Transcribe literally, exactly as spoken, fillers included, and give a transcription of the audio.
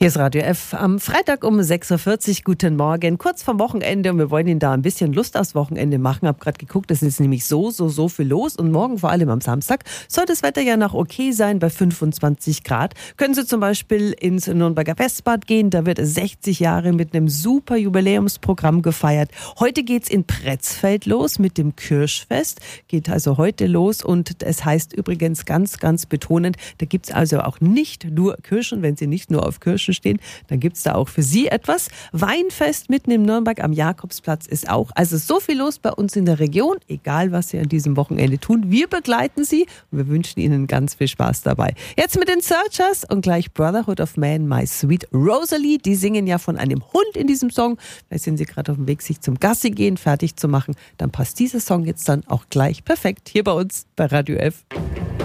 Hier ist Radio F am Freitag um sechs Uhr vierzig. Guten Morgen, kurz vorm Wochenende, und wir wollen Ihnen da ein bisschen Lust aufs Wochenende machen. Ich habe gerade geguckt, es ist nämlich so, so, so viel los, und morgen, vor allem am Samstag, soll das Wetter ja noch okay sein bei fünfundzwanzig Grad. Können Sie zum Beispiel ins Nürnberger Festbad gehen, da wird sechzig Jahre mit einem super Jubiläumsprogramm gefeiert. Heute geht's in Pretzfeld los mit dem Kirschfest, geht also heute los, und es heißt übrigens ganz, ganz betonend, da gibt's also auch nicht nur Kirschen, wenn Sie nicht nur auf Kirschen stehen, dann gibt es da auch für Sie etwas. Weinfest mitten in Nürnberg am Jakobsplatz ist auch. Also so viel los bei uns in der Region, egal was Sie an diesem Wochenende tun. Wir begleiten Sie und wir wünschen Ihnen ganz viel Spaß dabei. Jetzt mit den Searchers und gleich Brotherhood of Man, My Sweet Rosalie. Die singen ja von einem Hund in diesem Song. Vielleicht sind Sie gerade auf dem Weg, sich zum Gassi gehen fertig zu machen. Dann passt dieser Song jetzt dann auch gleich perfekt hier bei uns bei Radio F.